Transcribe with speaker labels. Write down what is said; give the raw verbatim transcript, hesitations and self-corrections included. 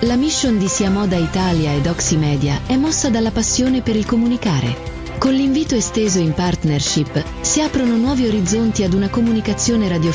Speaker 1: La mission di Sia Moda Italia ed Oxymedia è mossa dalla passione per il comunicare. Con l'invito esteso in partnership si aprono nuovi orizzonti ad una comunicazione radiofonica